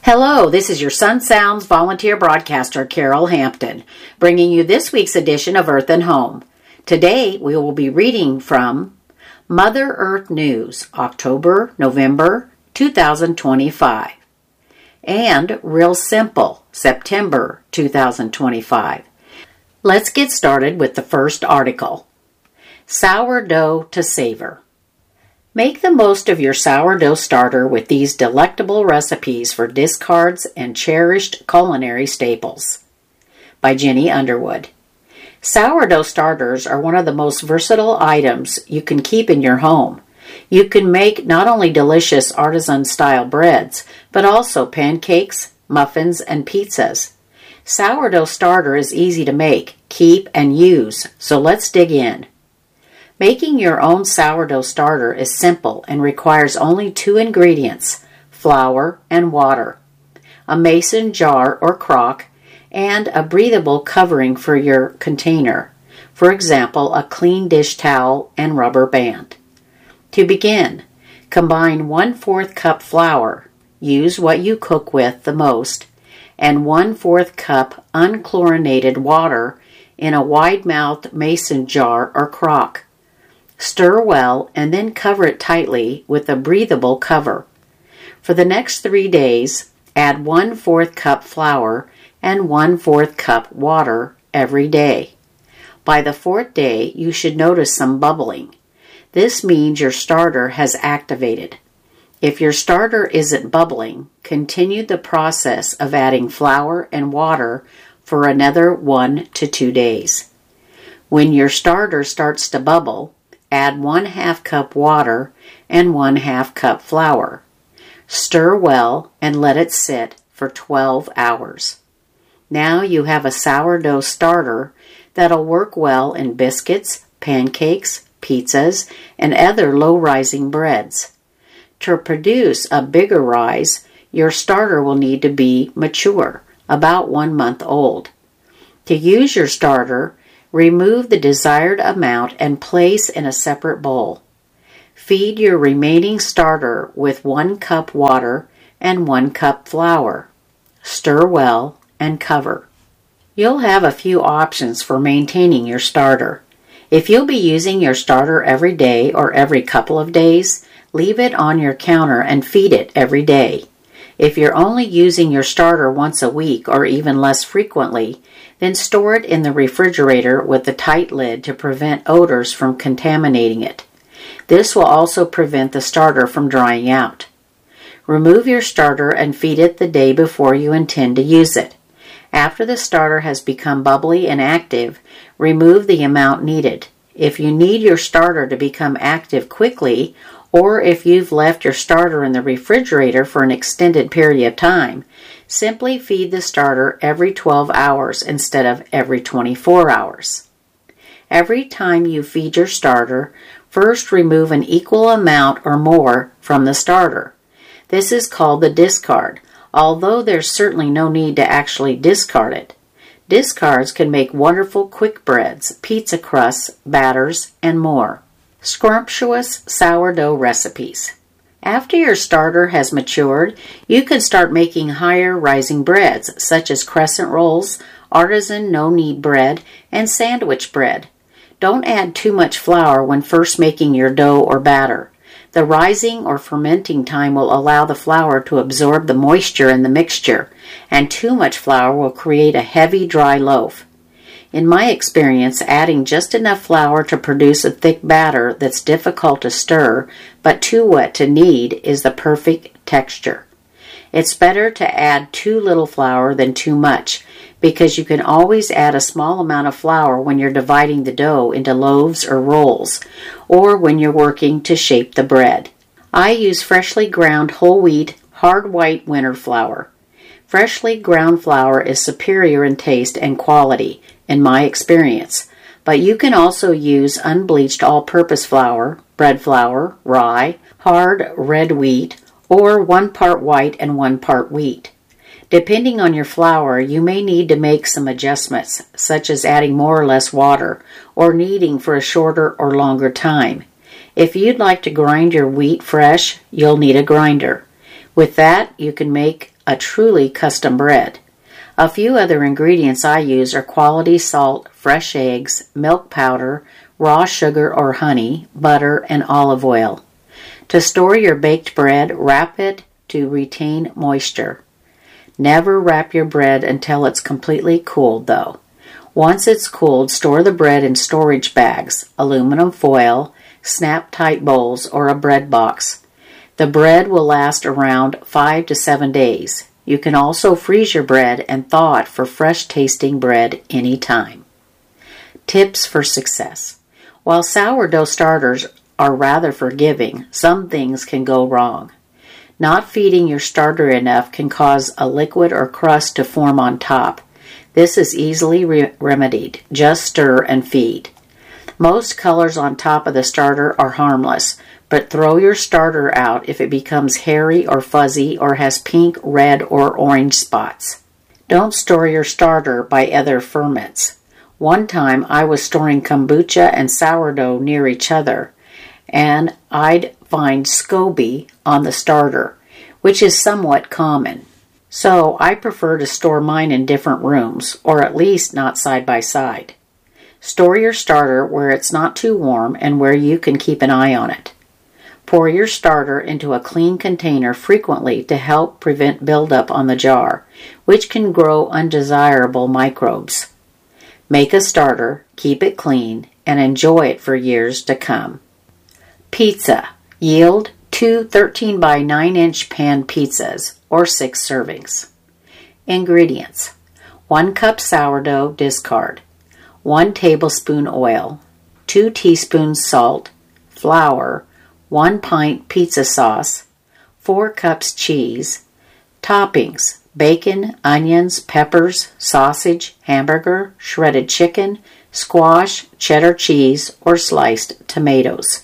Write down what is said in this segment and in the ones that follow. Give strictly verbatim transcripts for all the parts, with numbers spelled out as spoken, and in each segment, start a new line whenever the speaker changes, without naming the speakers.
Hello, this is your Sun Sounds volunteer broadcaster, Carol Hampton, bringing you this week's edition of Earth and Home. Today, we will be reading from Mother Earth News, October, November, two thousand twenty-five, and Real Simple, September two thousand twenty-five. Let's get started with the first article. Sourdough to savor. Make the most of your sourdough starter with these delectable recipes for discards and cherished culinary staples. By Jenny Underwood. Sourdough starters are one of the most versatile items you can keep in your home. You can make not only delicious artisan-style breads, but also pancakes, muffins, and pizzas. Sourdough starter is easy to make, keep, and use, so let's dig in. Making your own sourdough starter is simple and requires only two ingredients, flour and water, a mason jar or crock, and a breathable covering for your container, for example, a clean dish towel and rubber band. To begin, combine one-fourth cup flour, use what you cook with the most, and one-fourth cup unchlorinated water in a wide-mouthed mason jar or crock. Stir well and then cover it tightly with a breathable cover. For the next three days, add one-fourth cup flour and one-fourth cup water every day. By the fourth day, you should notice some bubbling. This means your starter has activated. If your starter isn't bubbling, continue the process of adding flour and water for another one to two days. When your starter starts to bubble, add one half cup water and one half cup flour. Stir well and let it sit for twelve hours. Now you have a sourdough starter that'll work well in biscuits, pancakes, pizzas, and other low-rising breads. To produce a bigger rise, your starter will need to be mature, about one month old. To use your starter, remove the desired amount and place in a separate bowl. Feed your remaining starter with one cup water and one cup flour. Stir well and cover. You'll have a few options for maintaining your starter. If you'll be using your starter every day or every couple of days, leave it on your counter and feed it every day. If you're only using your starter once a week or even less frequently, then store it in the refrigerator with a tight lid to prevent odors from contaminating it. This will also prevent the starter from drying out. Remove your starter and feed it the day before you intend to use it. After the starter has become bubbly and active, remove the amount needed. If you need your starter to become active quickly, or if you've left your starter in the refrigerator for an extended period of time, simply feed the starter every twelve hours instead of every twenty-four hours. Every time you feed your starter, first remove an equal amount or more from the starter. This is called the discard, although there's certainly no need to actually discard it. Discards can make wonderful quick breads, pizza crusts, batters, and more. Scrumptious sourdough recipes. After your starter has matured, you can start making higher rising breads such as crescent rolls, artisan no-knead bread, and sandwich bread. Don't add too much flour when first making your dough or batter. The rising or fermenting time will allow the flour to absorb the moisture in the mixture, and too much flour will create a heavy, dry loaf. In my experience, adding just enough flour to produce a thick batter that's difficult to stir but too wet to knead is the perfect texture. It's better to add too little flour than too much, because you can always add a small amount of flour when you're dividing the dough into loaves or rolls, or when you're working to shape the bread. I use freshly ground whole wheat, hard white winter flour. Freshly ground flour is superior in taste and quality, in my experience, but you can also use unbleached all-purpose flour, bread flour, rye, hard red wheat, or one part white and one part wheat. Depending on your flour, you may need to make some adjustments, such as adding more or less water, or kneading for a shorter or longer time. If you'd like to grind your wheat fresh, you'll need a grinder. With that, you can make a truly custom bread. A few other ingredients I use are quality salt, fresh eggs, milk powder, raw sugar or honey, butter, and olive oil. To store your baked bread, wrap it to retain moisture. Never wrap your bread until it's completely cooled, though. Once it's cooled, store the bread in storage bags, aluminum foil, snap-tight bowls, or a bread box. The bread will last around five to seven days. You can also freeze your bread and thaw it for fresh-tasting bread anytime. Tips for success. While sourdough starters are rather forgiving, some things can go wrong. Not feeding your starter enough can cause a liquid or crust to form on top. This is easily re- remedied. Just stir and feed. Most colors on top of the starter are harmless, but throw your starter out if it becomes hairy or fuzzy or has pink, red, or orange spots. Don't store your starter by other ferments. One time I was storing kombucha and sourdough near each other, and I'd find SCOBY on the starter, which is somewhat common. So I prefer to store mine in different rooms, or at least not side by side. Store your starter where it's not too warm and where you can keep an eye on it. Pour your starter into a clean container frequently to help prevent buildup on the jar, which can grow undesirable microbes. Make a starter, keep it clean, and enjoy it for years to come. Pizza. Yield two thirteen by nine inch pan pizzas, or six servings. Ingredients. one cup sourdough, discard. one tablespoon oil. two teaspoons salt. Flour. one pint pizza sauce. four cups cheese. Toppings. Bacon, onions, peppers, sausage, hamburger, shredded chicken, squash, cheddar cheese, or sliced tomatoes.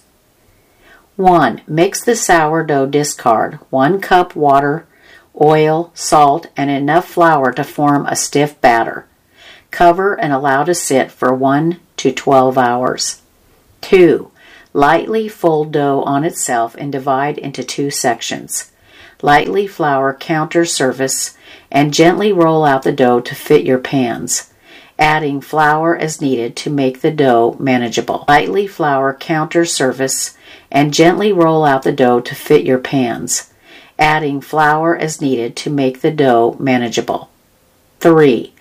one. Mix the sourdough discard, one cup water, oil, salt, and enough flour to form a stiff batter. Cover and allow to sit for one to twelve hours. two. Lightly fold dough on itself and divide into two sections. Lightly flour counter surface and gently roll out the dough to fit your pans, adding flour as needed to make the dough manageable. Lightly flour counter surface and gently roll out the dough to fit your pans, adding flour as needed to make the dough manageable. three.